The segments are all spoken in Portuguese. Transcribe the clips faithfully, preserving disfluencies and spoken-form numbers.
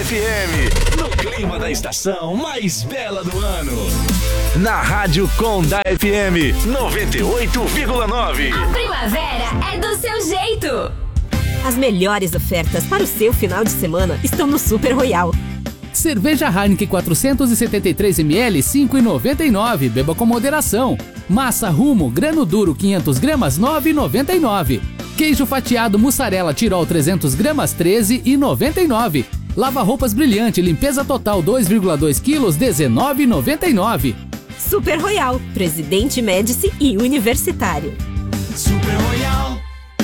F M, no clima da estação mais bela do ano. Na Rádio Conda F M noventa e oito vírgula nove. A primavera é do seu jeito. As melhores ofertas para o seu final de semana estão no Super Royal. Cerveja Heineken quatrocentos e setenta e três mililitros, cinco reais e noventa e nove centavos. Beba com moderação. Massa Rumo, grano duro, quinhentas gramas, nove reais e noventa e nove centavos. Queijo fatiado mussarela Tirol, trezentas gramas, treze reais e noventa e nove centavos. Lava roupas brilhante, limpeza total, dois vírgula dois quilos, dezenove reais e noventa e nove centavos. Super Royal, Presidente Médici e Universitário. Super Royal.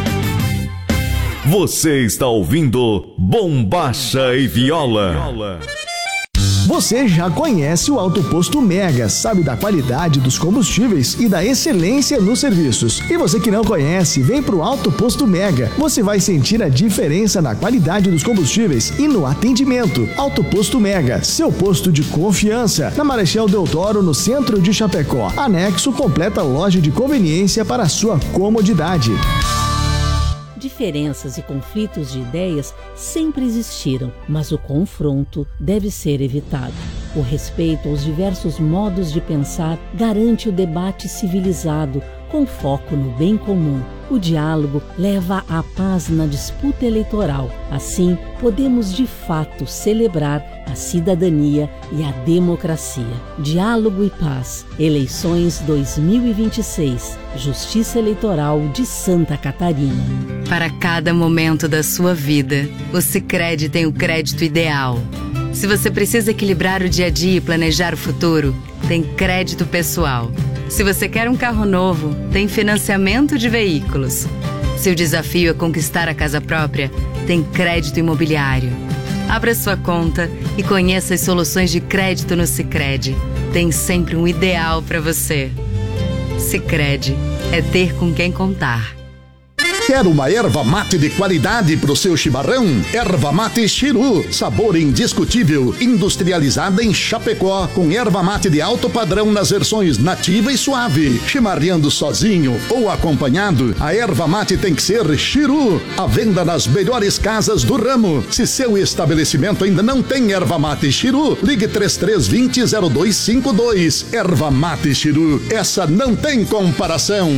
Você está ouvindo Bombacha e Viola. Você já conhece o Alto Posto Mega, sabe da qualidade dos combustíveis e da excelência nos serviços. E você que não conhece, vem pro Alto Posto Mega. Você vai sentir a diferença na qualidade dos combustíveis e no atendimento. Alto Posto Mega, seu posto de confiança. Na Marechal Deodoro, no centro de Chapecó. Anexo completa loja de conveniência para a sua comodidade. Diferenças e conflitos de ideias sempre existiram, mas o confronto deve ser evitado. O respeito aos diversos modos de pensar garante o debate civilizado, com foco no bem comum. O diálogo leva à paz na disputa eleitoral. Assim, podemos de fato celebrar a cidadania e a democracia. Diálogo e paz. Eleições dois mil e vinte e seis. Justiça Eleitoral de Santa Catarina. Para cada momento da sua vida, o Sicredi tem o crédito ideal. Se você precisa equilibrar o dia a dia e planejar o futuro, tem crédito pessoal. Se você quer um carro novo, tem financiamento de veículos. Se o desafio é conquistar a casa própria, tem crédito imobiliário. Abra sua conta e conheça as soluções de crédito no Sicredi. Tem sempre um ideal para você. Sicredi é ter com quem contar. Quer uma erva mate de qualidade pro seu chimarrão? Erva mate Chiru, sabor indiscutível, industrializada em Chapecó, com erva mate de alto padrão nas versões nativa e suave. Chimarreando sozinho ou acompanhado, a erva mate tem que ser Chiru. À venda nas melhores casas do ramo. Se seu estabelecimento ainda não tem erva mate Chiru, ligue três três dois zero zero dois cinco dois. Erva mate Chiru, essa não tem comparação.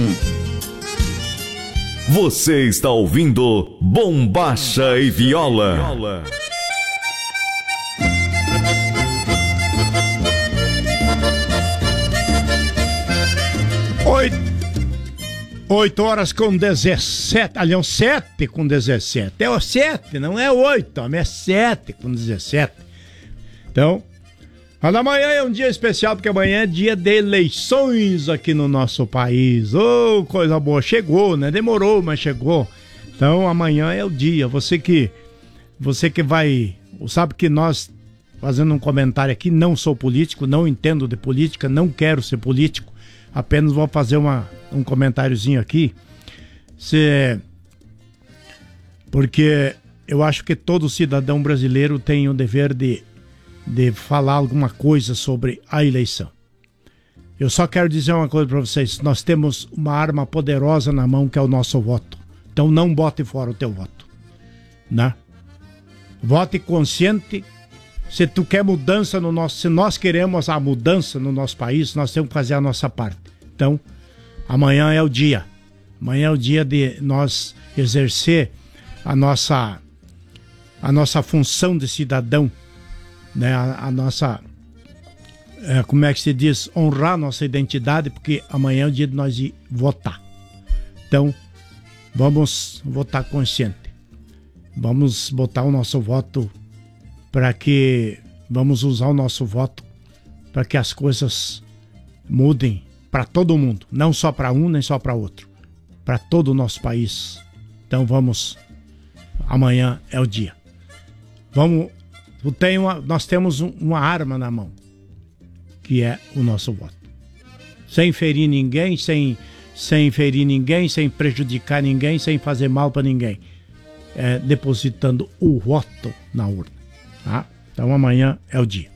Você está ouvindo Bombacha e Viola. Oito, oito horas com dezessete, aliás, sete com dezessete. É o sete, não é oito, é sete com dezessete. Então, mas amanhã é um dia especial, porque amanhã é dia de eleições aqui no nosso país. Ô, oh, coisa boa. Chegou, né? Demorou, mas chegou. Então, amanhã é o dia. Você que, você que vai... Sabe que nós, fazendo um comentário aqui, não sou político, não entendo de política, não quero ser político. Apenas vou fazer uma, um comentáriozinho aqui. Se, porque eu acho que todo cidadão brasileiro tem o dever de... de falar alguma coisa sobre a eleição. Eu só quero dizer uma coisa para vocês. Nós temos uma arma poderosa na mão, que é o nosso voto. Então não bote fora o teu voto, né? Vote consciente. Se tu quer mudança no nosso... Se nós queremos a mudança no nosso país, nós temos que fazer a nossa parte. Então, amanhã é o dia. Amanhã é o dia de nós exercer a nossa, a nossa função de cidadão, né, a, a nossa, é, como é que se diz, honrar nossa identidade, porque amanhã é o dia de nós ir votar. Então, vamos votar consciente. Vamos botar o nosso voto para que, vamos usar o nosso voto para que as coisas mudem para todo mundo, não só para um nem só para outro, para todo o nosso país. Então vamos, amanhã é o dia. Vamos Tem uma, nós temos um, uma arma na mão, que é o nosso voto. Sem ferir ninguém, sem, sem ferir ninguém, sem prejudicar ninguém, sem fazer mal para ninguém. É, depositando o voto na urna. Tá? Então amanhã é o dia.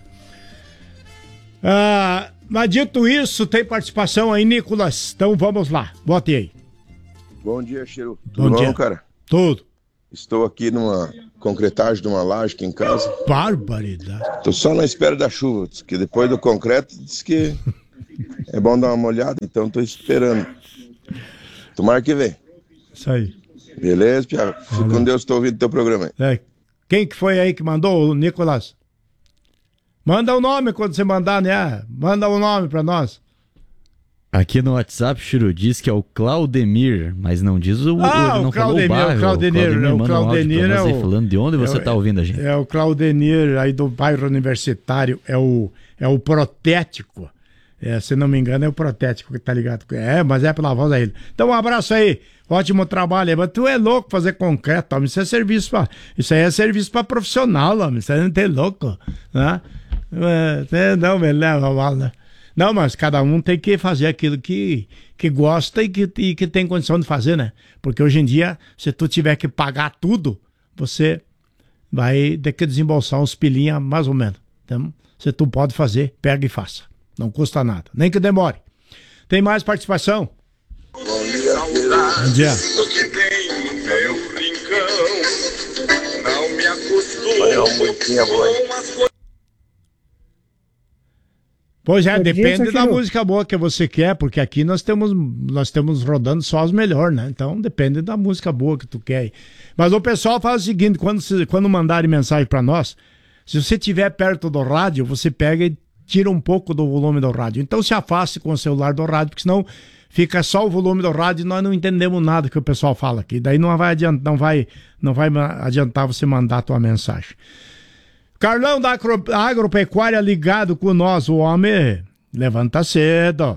Ah, mas dito isso, tem participação aí, Nicolas. Então vamos lá, bote aí. Bom dia, Chiru. Bom Tudo dia, bom, cara? Tudo. Estou aqui numa concretagem de uma laje aqui em casa. Barbaridade. Estou só na espera da chuva, diz que depois do concreto diz que é bom dar uma olhada, então estou esperando. Tomara que vem. Isso aí. Beleza, Piara? Fico com Deus, estou ouvindo teu programa aí. É. Quem que foi aí que mandou, o Nicolas? Manda o nome quando você mandar, né? Manda o nome pra nós. Aqui no WhatsApp, Chiru, diz que é o Claudemir, mas não diz o, ah, o, não o Claudemir, falou o bairro. o Claudemir, o Claudemir, o Claudemir um é o... falando de onde você é, tá ouvindo a gente. É o Claudemir, aí do bairro Universitário, é o, é o Protético. É, se não me engano, é o Protético que tá ligado. É, mas é pela voz aí. Então, um abraço aí, ótimo trabalho aí. Mas tu é louco fazer concreto, homem. Isso é serviço pra... Isso aí é serviço pra profissional, homem. Isso aí não tem louco, né? É, não, me leva mal, né? Não, mas cada um tem que fazer aquilo que, que gosta e que, e que tem condição de fazer, né? Porque hoje em dia, se tu tiver que pagar tudo, você vai ter que desembolsar uns pilinha mais ou menos. Então, se tu pode fazer, pega e faça. Não custa nada, nem que demore. Tem mais participação? Bom dia. Bom dia. Não me acostumo. Pois é, Bom depende dia, da música boa que você quer, porque aqui nós temos, nós temos rodando só as melhores, né? Então depende da música boa que tu quer. Mas o pessoal faz o seguinte, quando, quando mandarem mensagem para nós, se você estiver perto do rádio, você pega e tira um pouco do volume do rádio. Então se afaste com o celular do rádio, porque senão fica só o volume do rádio e nós não entendemos nada que o pessoal fala aqui. Daí não vai adiantar, não vai, não vai adiantar você mandar a tua mensagem. Carlão da Agro, Agropecuária ligado com nós, o homem levanta cedo.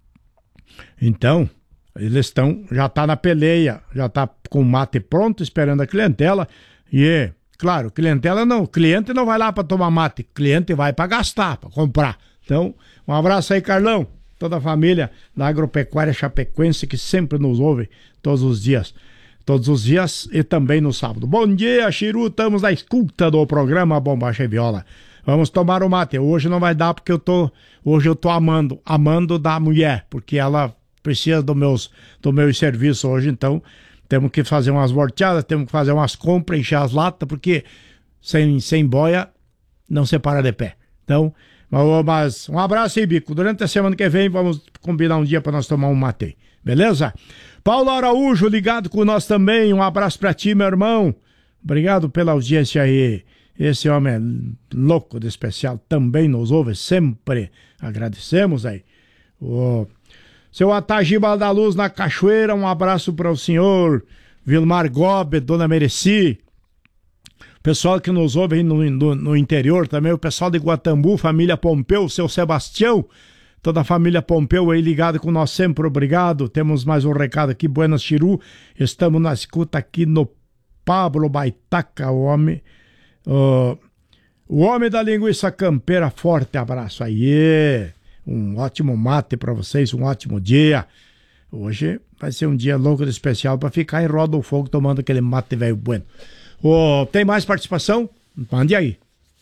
Então, eles estão, já tá na peleia, já tá com o mate pronto, esperando a clientela. E, claro, clientela não, cliente não vai lá para tomar mate, cliente vai para gastar, para comprar. Então, um abraço aí, Carlão, toda a família da Agropecuária Chapecoense que sempre nos ouve todos os dias. Todos os dias e também no sábado. Bom dia, Chiru, estamos na escuta do programa Bombacha e Viola. Vamos tomar o mate. Hoje não vai dar porque eu tô, hoje eu tô amando, amando da mulher, porque ela precisa do meus, do meu serviço hoje, então temos que fazer umas volteadas, temos que fazer umas compras, encher as latas, porque sem, sem boia não se para de pé. Então, mas um abraço aí, Bico. Durante a semana que vem vamos combinar um dia para nós tomar um mate. Beleza? Paulo Araújo ligado com nós também. Um abraço pra ti, meu irmão. Obrigado pela audiência aí. Esse homem é louco de especial. Também nos ouve sempre. Agradecemos aí. O seu Atagiba da Luz na Cachoeira. Um abraço para o senhor Vilmar Gobe, Dona Mereci. Pessoal que nos ouve aí no, no, no interior também. O pessoal de Guatambu, família Pompeu, seu Sebastião. Toda a família Pompeu aí ligada com nós sempre, obrigado. Temos mais um recado aqui, Buenas Chiru. Estamos na escuta aqui no Pablo Baitaca, o homem, uh, o homem da linguiça campeira. Forte abraço aí. Um ótimo mate para vocês, um ótimo dia. Hoje vai ser um dia louco de especial para ficar em roda do fogo tomando aquele mate velho bueno. Uh, tem mais participação? Mande aí.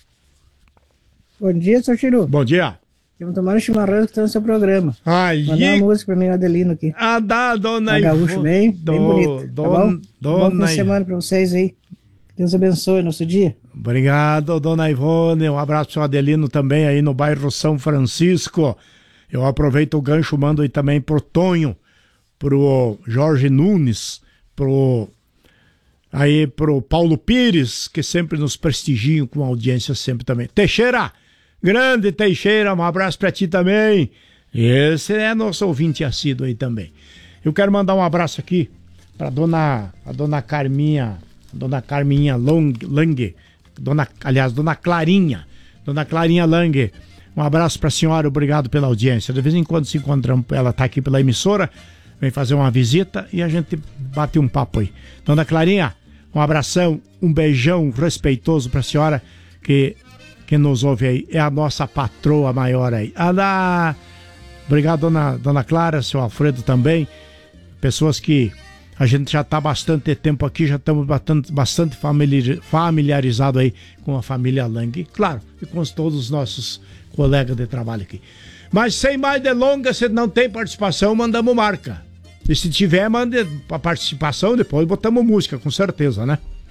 Bom dia, seu Chiru. Bom dia. Estamos tomando chimarrão que está no seu programa. Aí. Mandar uma música para mim, Adelino aqui. Ah, dá, dona Ivone. Gaúcho bem, do, bem bonito. Do, tá bom? Dona Bom fim de semana para vocês aí. Deus abençoe nosso dia. Obrigado, dona Ivone. Um abraço para o Adelino também aí no bairro São Francisco. Eu aproveito o gancho, mando aí também pro Tonho, pro Jorge Nunes, pro aí pro Paulo Pires, que sempre nos prestigiam com audiência sempre também. Teixeira, grande Teixeira, um abraço pra ti também. Esse é nosso ouvinte assíduo aí também. Eu quero mandar um abraço aqui pra dona, a dona Carminha, a dona Carminha Long, Lange, dona, aliás, dona Clarinha, dona Clarinha Lange. Um abraço pra senhora, obrigado pela audiência. De vez em quando se encontramos, ela tá aqui pela emissora, vem fazer uma visita e a gente bate um papo aí. Dona Clarinha, um abração, um beijão respeitoso pra senhora que que nos ouve aí, é a nossa patroa maior aí. Ah, obrigado, dona, dona Clara, seu Alfredo também. Pessoas que a gente já está bastante tempo aqui, já estamos bastante, bastante familiarizados aí com a família Lang, claro, e com todos os nossos colegas de trabalho aqui. Mas sem mais delongas, se não tem participação, mandamos marca. E se tiver, mande a participação, depois botamos música, com certeza, né?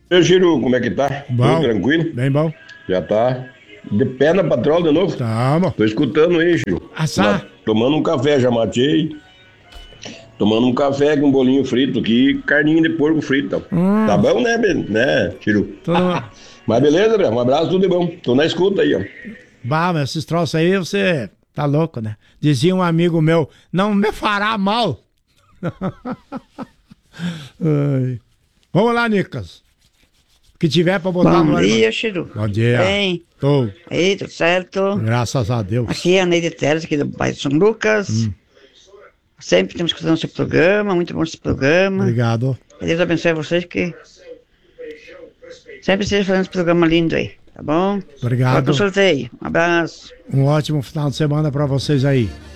Ô, Chiru, como é que tá? Bom. Tudo tranquilo? Bem bom. Já tá de pé na patrola de novo? Tamo. Tô escutando aí, Chiru. Assar. Tomando um café, já matei. Tomando um café com um bolinho frito aqui, carninha de porco frito. Hum. Tá bom, né, Be- né, Chiru? Tudo... Mas beleza, Breno, um abraço, tudo de bom. Tô na escuta aí, ó. Bah, mas esses troços aí, você tá louco, né? Dizia um amigo meu, não me fará mal. Ai. Vamos lá, Nicas. O que tiver pra botar Bom no ar. dia, Chiru. Bom dia. Bem? Tô. Aí, tudo certo? Graças a Deus. Aqui é a Neide Teres, aqui do bairro São Lucas. Hum. Sempre estamos escutando esse programa, muito bom esse programa. Obrigado. Que Deus abençoe vocês que sempre esteja fazendo esse programa lindo aí, tá bom? Obrigado. Bora pro sorteio. Um abraço. Um ótimo final de semana pra vocês aí.